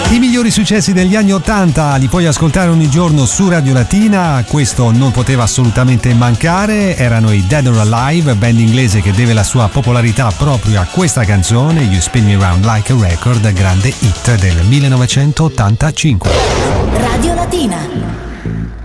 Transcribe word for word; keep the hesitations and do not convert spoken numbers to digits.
I migliori successi degli anni ottanta li puoi ascoltare ogni giorno su Radio Latina, questo non poteva assolutamente mancare. Erano i Dead or Alive, band inglese che deve la sua popolarità proprio a questa canzone, You Spin Me Round Like a Record, grande hit del millenovecentottantacinque. Radio Latina.